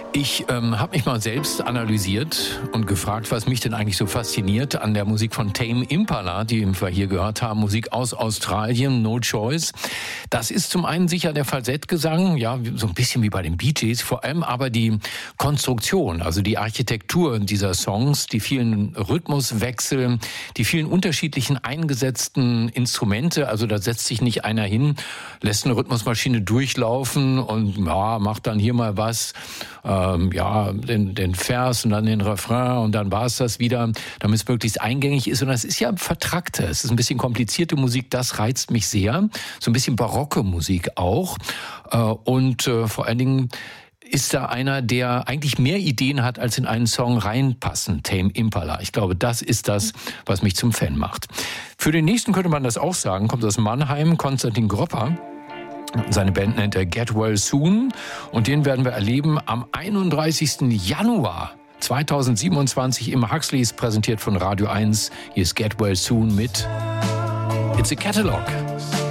Ich habe mich mal selbst analysiert und gefragt, was mich denn eigentlich so fasziniert an der Musik von Tame Impala, die wir hier gehört haben, Musik aus Australien, No Choice. Das ist zum einen sicher der Falsettgesang, ja, so ein bisschen wie bei den Bee Gees, vor allem aber die Konstruktion, also die Architektur dieser Songs, die vielen Rhythmuswechsel, die vielen unterschiedlichen eingesetzten Instrumente, also da setzt sich nicht einer hin, lässt eine Rhythmusmaschine durchlaufen und ja, macht dann hier mal was, den Vers und dann den Refrain und dann war es das wieder, damit es möglichst eingängig ist. Und das ist ja vertrackte, es ist ein bisschen komplizierte Musik, das reizt mich sehr. So ein bisschen barocke Musik auch. Vor allen Dingen ist da einer, der eigentlich mehr Ideen hat, als in einen Song reinpassen, Tame Impala. Ich glaube, das ist das, was mich zum Fan macht. Für den nächsten könnte man das auch sagen, kommt aus Mannheim, Konstantin Gropper. Seine Band nennt er Get Well Soon und den werden wir erleben am 31. Januar 2027 im Huxleys, präsentiert von Radio 1. Hier ist Get Well Soon mit It's a Catalog.